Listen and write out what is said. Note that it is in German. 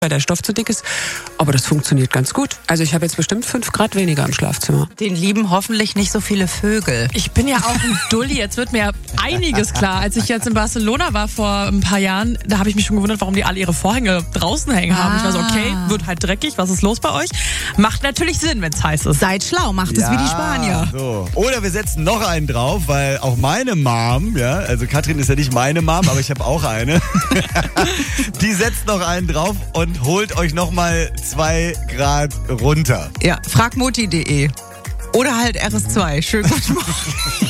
weil der Stoff zu dick ist. Aber das funktioniert ganz gut. Also ich habe jetzt bestimmt 5 Grad weniger im Schlafzimmer. Den lieben hoffentlich nicht so viele Vögel. Ich bin ja auch ein Dulli, jetzt wird mir einiges klar. Als ich jetzt in Barcelona war vor ein paar Jahren, da habe ich mich schon gewundert, warum die alle ihre Vorhänge draußen hängen haben. Ich war so, okay, wird halt dreckig, was ist los bei euch? Macht natürlich Sinn, wenn es heiß ist. Seid schlau, macht es wie die Spanier. So. Oder wir setzen noch einen drauf, weil auch meine Mom, ja, also Katrin ist ja nicht meine Mom, aber ich habe auch eine, die setzt noch einen drauf und holt euch nochmal 2 Grad runter. Ja, fragmoti.de. Oder halt RS2. Schönen guten Morgen.